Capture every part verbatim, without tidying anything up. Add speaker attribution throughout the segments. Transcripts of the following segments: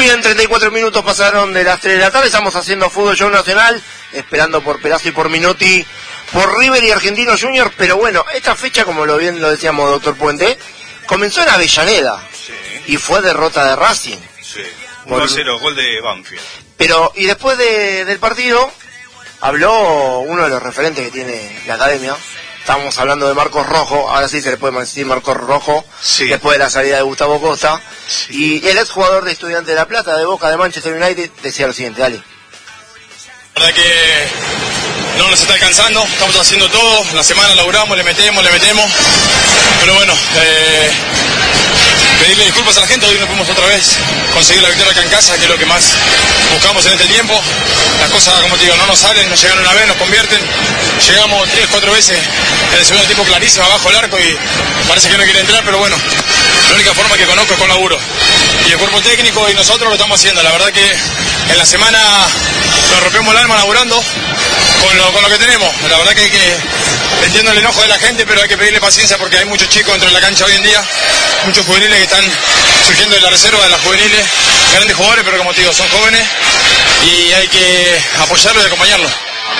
Speaker 1: bien, treinta y cuatro minutos pasaron de las tres de la tarde, estamos haciendo Fútbol Show Nacional, esperando por Perazo y por Minotti, por River y Argentinos Juniors, pero bueno, esta fecha, como lo bien lo decíamos, doctor Puente, comenzó en Avellaneda, sí, y fue derrota de Racing.
Speaker 2: Sí, uno a cero, gol de Banfield.
Speaker 1: Pero, y después de, del partido, habló uno de los referentes que tiene la academia. Estamos hablando de Marcos Rojo, ahora sí se le puede decir Marcos Rojo, sí, después de la salida de Gustavo Costa. Sí. Y el exjugador de Estudiantes de La Plata, de Boca, de Manchester United, decía lo siguiente, dale.
Speaker 3: La verdad que no nos está alcanzando, estamos haciendo todo, la semana laburamos, le metemos, le metemos, pero bueno, eh, pedirle disculpas a la gente, hoy no pudimos otra vez conseguir la victoria acá en casa, que es lo que más buscamos en este tiempo. Las cosas, como te digo, no nos salen, nos llegan una vez, nos convierten, llegamos tres, cuatro veces en el segundo tiempo clarísimo abajo el arco y parece que no quiere entrar, pero bueno, la única forma que conozco es con laburo. Y el cuerpo técnico y nosotros lo estamos haciendo, la verdad que en la semana nos rompemos el alma laburando con lo, con lo que tenemos. La verdad que hay que, entiendo el enojo de la gente, pero hay que pedirle paciencia porque hay muchos chicos dentro de la cancha hoy en día, muchos juveniles que están surgiendo de la reserva de las juveniles, grandes jugadores, pero como te digo, son jóvenes y hay que apoyarlos y acompañarlos.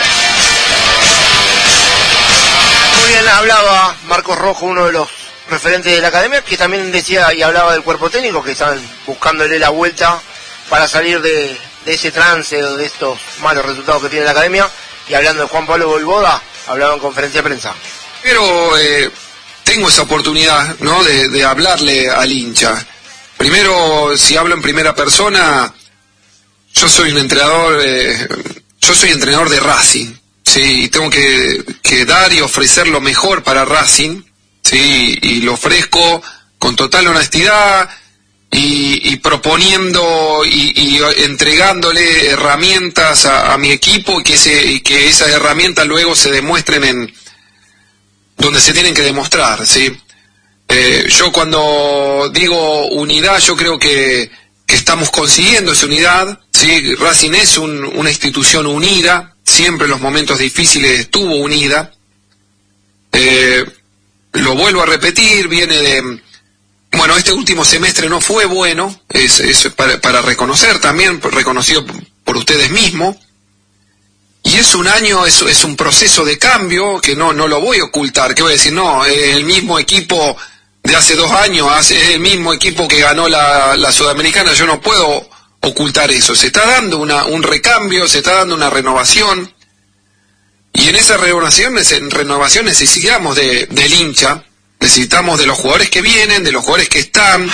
Speaker 1: Muy bien, hablaba Marcos Rojo, uno de los referentes de la academia, que también decía y hablaba del cuerpo técnico, que están buscándole la vuelta para salir de, de ese trance o de estos malos resultados que tiene la academia. Y hablando de Juan Pablo Voivoda, hablaba en conferencia de prensa.
Speaker 4: Pero eh, tengo esa oportunidad, ¿no?, de, de hablarle al hincha. Primero, si hablo en primera persona, yo soy un entrenador, eh, yo soy entrenador de Racing, sí, y tengo que, que dar y ofrecer lo mejor para Racing, sí, y lo ofrezco con total honestidad y, y proponiendo y, y entregándole herramientas a, a mi equipo y que, ese, y que esas herramientas luego se demuestren en donde se tienen que demostrar, sí. Eh, yo cuando digo unidad, yo creo que, que estamos consiguiendo esa unidad, sí. Racing es un, una institución unida, siempre en los momentos difíciles estuvo unida. Eh, lo vuelvo a repetir, viene de... Bueno, este último semestre no fue bueno, es, es para, para reconocer también, reconocido por ustedes mismos. Y es un año, es, es un proceso de cambio que no, no lo voy a ocultar. ¿Qué voy a decir? No, el mismo equipo de hace dos años, hace, el mismo equipo que ganó la, la Sudamericana, yo no puedo ocultar eso. Se está dando una, un recambio, se está dando una renovación. Y en esa renovación, en renovación necesitamos de, del hincha, necesitamos de los jugadores que vienen, de los jugadores que están.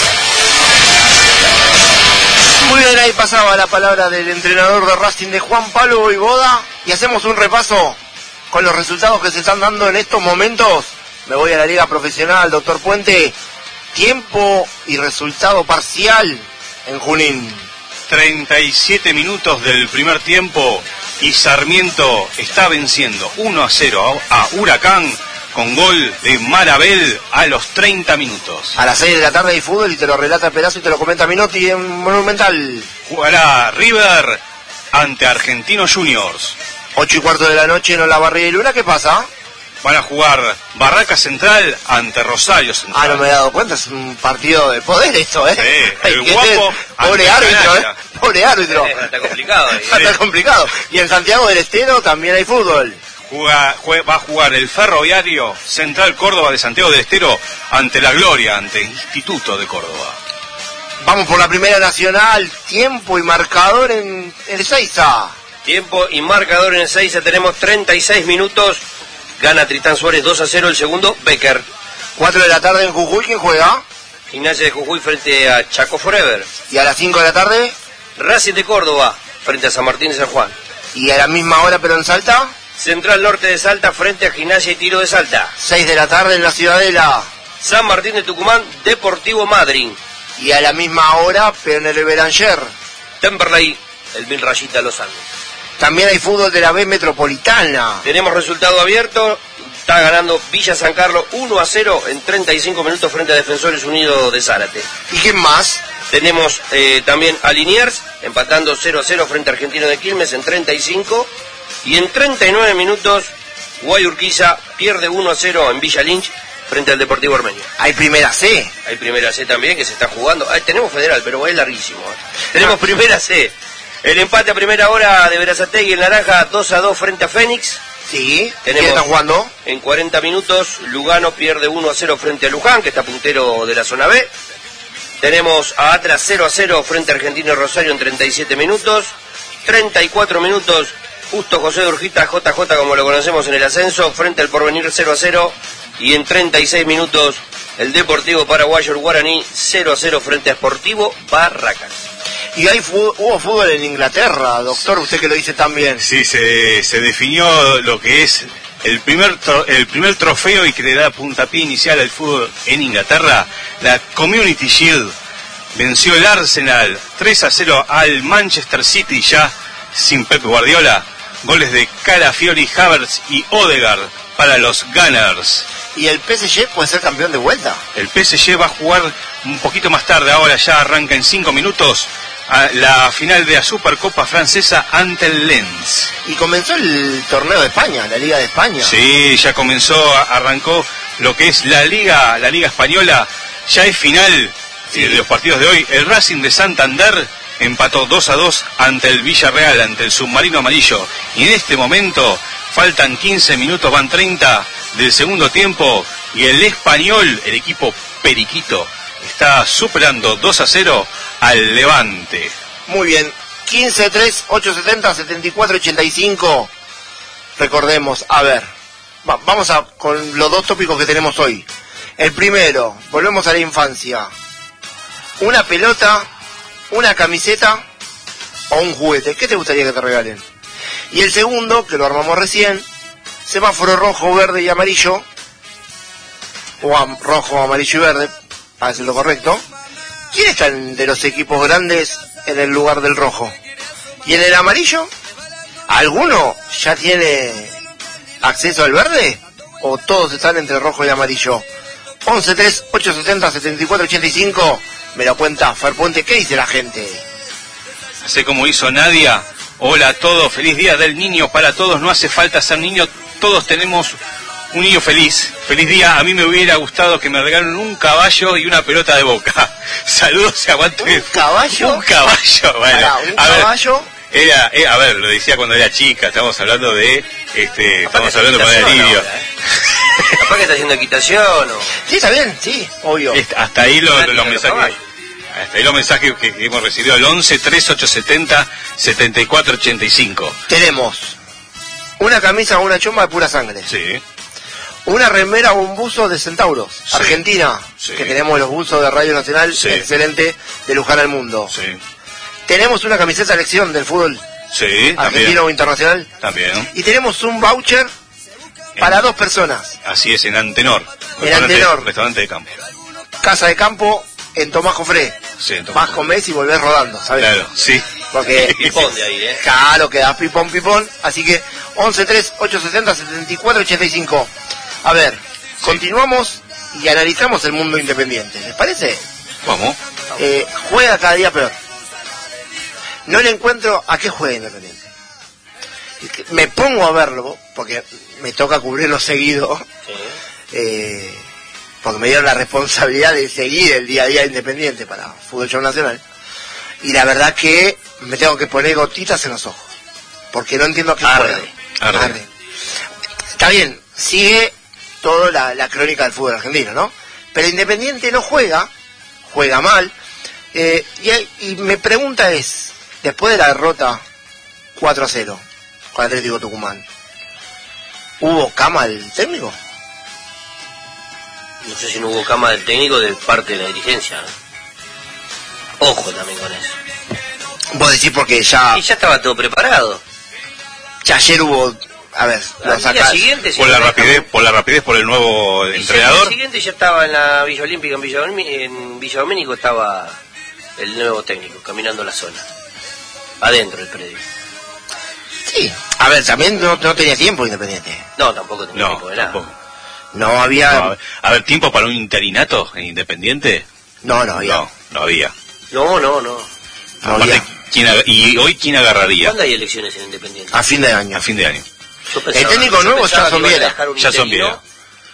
Speaker 1: Muy bien, ahí pasaba la palabra del entrenador de Racing, de Juan Pablo Voivoda, y hacemos un repaso con los resultados que se están dando en estos momentos. Me voy a la liga profesional, doctor Puente. Tiempo y resultado parcial en Junín.
Speaker 2: treinta y siete minutos del primer tiempo y Sarmiento está venciendo uno a cero a Huracán con gol de Marabel a los treinta minutos.
Speaker 1: A las seis de la tarde hay fútbol y te lo relata Perazo y te lo comenta Minotti en Monumental.
Speaker 2: Jugará River ante Argentinos Juniors.
Speaker 1: ocho y cuarto de la noche en Olavarría y Luna, ¿qué pasa?
Speaker 2: Van a jugar Barraca Central ante Rosario Central.
Speaker 1: Ah, no me he dado cuenta, es un partido de poder esto, ¿eh?
Speaker 2: Sí, el guapo.
Speaker 1: Pobre árbitro, ¿eh? Pobre árbitro.
Speaker 5: Sí, está complicado.
Speaker 1: Ahí, está complicado. Y en Santiago del Estero también hay fútbol.
Speaker 2: Juga, jue, va a jugar el Ferroviario Central Córdoba de Santiago del Estero ante La Gloria, ante Instituto de Córdoba.
Speaker 1: Vamos por la Primera Nacional, tiempo y marcador en el Ezeiza.
Speaker 5: Tiempo y marcador en el Ezeiza, tenemos treinta y seis minutos. Gana Tristán Suárez dos a cero, el segundo, Becker.
Speaker 1: cuatro de la tarde en Jujuy, ¿quién juega?
Speaker 5: Gimnasia de Jujuy frente a Chaco Forever.
Speaker 1: Y a las cinco de la tarde,
Speaker 5: Racing de Córdoba frente a San Martín de San Juan.
Speaker 1: Y a la misma hora pero en Salta,
Speaker 5: Central Norte de Salta frente a Gimnasia y Tiro de Salta.
Speaker 1: seis de la tarde en la Ciudadela,
Speaker 5: San Martín de Tucumán, Deportivo Madryn.
Speaker 1: Y a la misma hora pero en el Belanger,
Speaker 5: Temperley, el Mil Rayita Los Andes.
Speaker 1: También hay fútbol de la B Metropolitana.
Speaker 5: Tenemos resultado abierto. Está ganando Villa San Carlos uno a cero en treinta y cinco minutos frente a Defensores Unidos de Zárate.
Speaker 1: ¿Y quién más?
Speaker 5: Tenemos eh, también a Liniers empatando cero a cero frente a Argentino de Quilmes en treinta y cinco. Y en treinta y nueve minutos Guayurquiza pierde uno a cero en Villa Lynch frente al Deportivo Ormeño.
Speaker 1: Hay primera C.
Speaker 5: Hay primera C también que se está jugando. Ah, tenemos federal, pero es larguísimo. ¿eh? Tenemos ah. primera C. El empate a primera hora de Berazategui en Naranja, dos a dos frente a Fénix.
Speaker 1: Sí,
Speaker 5: tenemos,
Speaker 1: ¿quién está jugando?
Speaker 5: En cuarenta minutos, Lugano pierde uno a cero frente a Luján, que está puntero de la zona B. Tenemos a Atlas cero a cero frente a Argentino Rosario en treinta y siete minutos. treinta y cuatro minutos, Justo José de Urgita, J J como lo conocemos en el ascenso, frente al Porvenir cero a cero. Y en treinta y seis minutos, el Deportivo Paraguayo el Guaraní cero a cero frente a Sportivo Barracas.
Speaker 1: Y ahí fu- hubo fútbol en Inglaterra, doctor, usted que lo dice también.
Speaker 2: Sí, se, se definió lo que es el primer tro- el primer trofeo y que le da puntapié inicial al fútbol en Inglaterra. La Community Shield venció el Arsenal tres a cero al Manchester City, ya sin Pep Guardiola. Goles de Calafiori, Havertz y Odegaard para los Gunners.
Speaker 1: Y el P S G puede ser campeón de vuelta.
Speaker 2: El P S G va a jugar un poquito más tarde, ahora ya arranca en cinco minutos, a la final de la Supercopa Francesa ante el Lens.
Speaker 1: Y comenzó el torneo de España, la Liga de España.
Speaker 2: Sí, ya comenzó, arrancó lo que es la Liga, la Liga Española, ya es final sí. de los partidos de hoy. El Racing de Santander empató dos a dos ante el Villarreal, ante el Submarino Amarillo. Y en este momento faltan quince minutos, van treinta del segundo tiempo, y el Español, el equipo periquito, está superando dos a cero al Levante.
Speaker 1: Muy bien, quince tres, ocho setenta, setenta y cuatro ochenta y cinco. Recordemos, a ver, va, vamos a con los dos tópicos que tenemos hoy. El primero, volvemos a la infancia. Una pelota, una camiseta o un juguete. ¿Qué te gustaría que te regalen? Y el segundo, que lo armamos recién, semáforo rojo, verde y amarillo, o am- rojo, amarillo y verde, para decir lo correcto. ¿Quién está en- de los equipos grandes en el lugar del rojo? ¿Y en el amarillo? ¿Alguno ya tiene acceso al verde? ¿O todos están entre rojo y amarillo? once tres, ocho setenta, setenta y cuatro ochenta y cinco. Me lo cuenta Fer Puente. ¿Qué dice la gente?
Speaker 2: Así como hizo Nadia. Hola a todos, feliz día del niño para todos, no hace falta ser niño, todos tenemos un niño feliz. Feliz día, a mí me hubiera gustado que me regalen un caballo y una pelota de Boca. Saludos y aguante.
Speaker 1: ¿Un caballo?
Speaker 2: Un caballo, bueno.
Speaker 1: Pará, ¿un
Speaker 2: a
Speaker 1: caballo?
Speaker 2: Ver, era, eh, a ver, lo decía cuando era chica, estamos hablando de, este, estamos hablando cuando era niño.
Speaker 5: Ahora, ¿eh? Capaz que está haciendo equitación o...
Speaker 1: Sí, está bien, sí, obvio.
Speaker 2: Este, hasta ahí lo-
Speaker 5: Práctica
Speaker 2: los
Speaker 5: de los
Speaker 2: mensajes.
Speaker 5: caballos.
Speaker 2: Hasta ahí los mensajes que, que hemos recibido al once tres ocho setenta setenta y cuatro ochenta y cinco.
Speaker 1: Tenemos una camisa o una chomba de pura sangre.
Speaker 2: Sí.
Speaker 1: Una remera o un buzo de Centauros,
Speaker 2: Sí.
Speaker 1: Argentina,
Speaker 2: Sí.
Speaker 1: que tenemos los buzos de Radio Nacional,
Speaker 2: Sí.
Speaker 1: excelente, de Luján al Mundo.
Speaker 2: Sí.
Speaker 1: Tenemos una camiseta de selección del fútbol
Speaker 2: Sí,
Speaker 1: argentino
Speaker 2: también.
Speaker 1: o internacional.
Speaker 2: También.
Speaker 1: Y tenemos un voucher para
Speaker 2: En-
Speaker 1: dos personas.
Speaker 2: Así es, en Antenor.
Speaker 1: En
Speaker 2: Restaurante-
Speaker 1: Antenor.
Speaker 2: Restaurante de campo.
Speaker 1: Casa de campo en Tomás Jofré.
Speaker 2: Sí, en Tomás
Speaker 1: Vas,
Speaker 2: Jofré.
Speaker 1: comés y volvés rodando, ¿sabes?
Speaker 2: Claro, sí.
Speaker 1: Porque
Speaker 5: Pipón de ahí, ¿eh?
Speaker 1: claro, quedás pipón, pipón. Así que once tres, ocho setenta, setenta y cuatro ochenta y cinco. A ver,
Speaker 2: Sí.
Speaker 1: continuamos y analizamos el mundo independiente. ¿Les parece?
Speaker 2: Vamos.
Speaker 1: Eh, juega cada día peor. No le encuentro a qué juega Independiente. Me pongo a verlo, porque me toca cubrirlo seguido,
Speaker 5: Sí.
Speaker 1: eh, porque me dieron la responsabilidad de seguir el día a día Independiente para Fútbol Show Nacional. Y la verdad que me tengo que poner gotitas en los ojos, porque no entiendo a qué
Speaker 5: Arde.
Speaker 1: juega.
Speaker 2: Arde.
Speaker 1: Está bien, sigue toda la, la crónica del fútbol argentino, ¿no? Pero Independiente no juega, juega mal. Eh, y, hay- y mi pregunta es, después de la derrota cuatro a cero con Atlético Tucumán, ¿hubo cama del técnico?
Speaker 5: No sé si no hubo cama del técnico de parte de la dirigencia, ¿no? Ojo también con eso.
Speaker 1: Vos decís porque ya,
Speaker 5: Y ya estaba todo preparado.
Speaker 1: ya ayer hubo, a ver, lo
Speaker 5: Al día
Speaker 1: sacás.
Speaker 5: siguiente... si
Speaker 2: Por la
Speaker 5: no deja-
Speaker 2: rapidez, por la rapidez, por el nuevo
Speaker 5: Y ya
Speaker 2: entrenador.
Speaker 5: al día siguiente ya estaba en la Villa Olímpica, en Villa, Olmi- en Villa Doménico estaba el nuevo técnico, caminando la zona. Adentro del predio.
Speaker 1: Sí, a ver, también no, no tenía tiempo Independiente.
Speaker 5: No, tampoco tenía
Speaker 2: No,
Speaker 5: tiempo de nada.
Speaker 2: tampoco.
Speaker 1: No había,
Speaker 2: No, a
Speaker 1: no,
Speaker 2: ver, a ver, ¿tiempo para un interinato en Independiente?
Speaker 1: no, había,
Speaker 2: No, no había.
Speaker 5: No, no, no.
Speaker 1: no
Speaker 2: Aparte,
Speaker 1: había.
Speaker 2: ¿quién ag- ¿y hoy quién agarraría?
Speaker 5: ¿Cuándo hay elecciones en Independiente?
Speaker 1: A fin de año.
Speaker 2: A fin de año.
Speaker 5: Yo pensaba-
Speaker 1: técnico
Speaker 5: yo
Speaker 1: nuevo
Speaker 5: pensaba
Speaker 1: ya
Speaker 5: que
Speaker 1: son
Speaker 5: iban a
Speaker 1: Viera.
Speaker 5: dejar un
Speaker 2: Ya son
Speaker 5: interino
Speaker 2: Viera.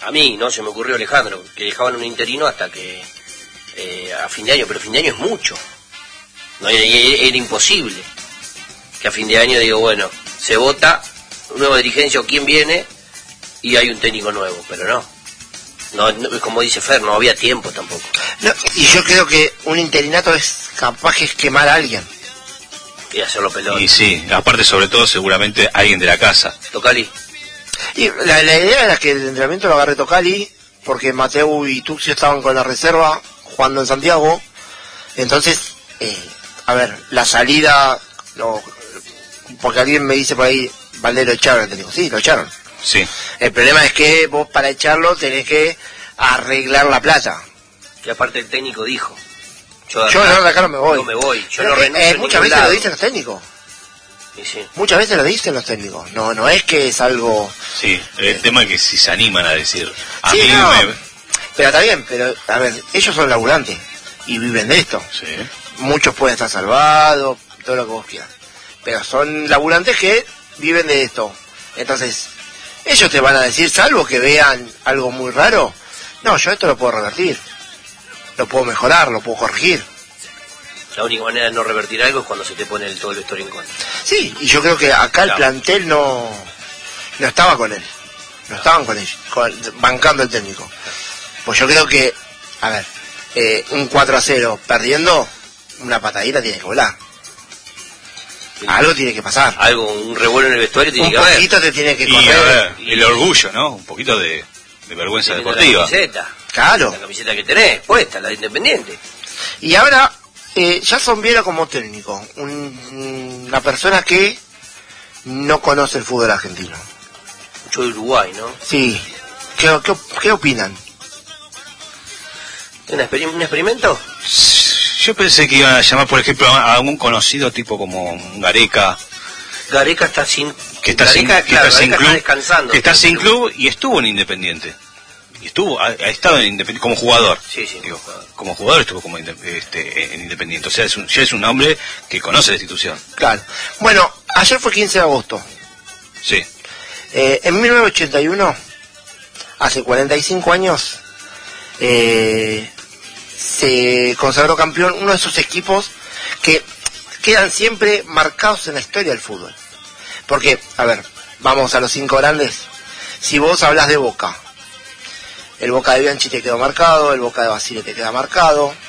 Speaker 5: a mí, ¿no? Se me ocurrió Alejandro, que dejaban un interino hasta que eh, a fin de año, pero fin de año es mucho. No, era, era imposible que a fin de año digo, bueno, se vota, nueva dirigencia o quién viene y hay un técnico nuevo, pero no. No, no, como dice Fer, no había tiempo tampoco.
Speaker 1: No, y yo creo que un interinato es capaz que es quemar a alguien.
Speaker 5: Y hacerlo pelota.
Speaker 2: Y sí, aparte sobre todo seguramente alguien de la casa.
Speaker 5: Tocali.
Speaker 1: Y la, la idea era que el entrenamiento lo agarre Tocali, porque Mateu y Tuxio estaban con la reserva, jugando en Santiago. Entonces, eh, a ver, la salida, no, porque alguien me dice por ahí, Valdés lo echaron, te digo, sí, lo echaron.
Speaker 2: Sí.
Speaker 1: El problema es que vos para echarlo tenés que arreglar la plata.
Speaker 5: Que aparte el técnico dijo, yo de acá,
Speaker 1: yo no, de acá no me voy.
Speaker 5: No me voy, yo
Speaker 1: Pero
Speaker 5: no
Speaker 1: que,
Speaker 5: renuncio.
Speaker 1: eh, muchas veces lo dicen los técnicos.
Speaker 5: Sí, sí.
Speaker 1: Muchas veces lo dicen los técnicos. No, no es que es algo.
Speaker 2: Sí, el eh, tema es que si se animan a decir. A
Speaker 1: sí,
Speaker 2: mí
Speaker 1: no,
Speaker 2: me...
Speaker 1: Pero está bien, pero a ver, ellos son laburantes y viven de esto.
Speaker 2: Sí.
Speaker 1: Muchos pueden estar salvados, todo lo que vos quieras. Pero son laburantes que viven de esto. Entonces, ellos te van a decir, salvo que vean algo muy raro, no, yo esto lo puedo revertir. Lo puedo mejorar, lo puedo corregir.
Speaker 5: La única manera de no revertir algo es cuando se te pone el, todo el vestuario en contra.
Speaker 1: Sí, y yo creo que acá el
Speaker 2: claro.
Speaker 1: plantel no, no estaba con él. No estaban con él, con, bancando el técnico. Pues yo creo que, a ver, eh, un cuatro a cero perdiendo, una patadita tiene que volar. Sí. Algo tiene que pasar.
Speaker 5: Algo, un revuelo en el vestuario tiene
Speaker 1: un
Speaker 5: que haber.
Speaker 1: Un poquito te tiene que
Speaker 2: y,
Speaker 1: correr.
Speaker 2: A ver, y el orgullo, ¿no? Un poquito de, de vergüenza deportiva.
Speaker 5: La camiseta.
Speaker 1: Claro.
Speaker 5: La camiseta que tenés puesta, la de Independiente.
Speaker 1: Y ahora, eh, ya son Viera como técnico, un, una persona que no conoce el fútbol argentino.
Speaker 5: Mucho de Uruguay, ¿no?
Speaker 1: Sí. ¿Qué, qué, qué opinan?
Speaker 5: ¿Un, exper ¿Un experimento?
Speaker 2: Yo pensé que iban a llamar, por ejemplo, a algún conocido tipo como Gareca.
Speaker 5: Gareca está sin...
Speaker 2: Que está
Speaker 5: Gareca,
Speaker 2: sin,
Speaker 5: claro,
Speaker 2: que está sin
Speaker 5: Gareca
Speaker 2: club,
Speaker 5: está descansando.
Speaker 2: Que está sin club y estuvo en Independiente. Y estuvo, ha, ha estado en Independiente como jugador.
Speaker 5: Sí, sí.
Speaker 2: Digo, como jugador estuvo como este, en Independiente. O sea, es un, ya es un hombre que conoce la institución.
Speaker 1: Claro. Bueno, ayer fue quince de agosto.
Speaker 2: Sí.
Speaker 1: Eh, en mil novecientos ochenta y uno, hace cuarenta y cinco años, eh, se consagró campeón uno de esos equipos que quedan siempre marcados en la historia del fútbol. Porque, a ver, vamos a los cinco grandes. Si vos hablas de Boca, el Boca de Bianchi te quedó marcado, el Boca de Basile te queda marcado,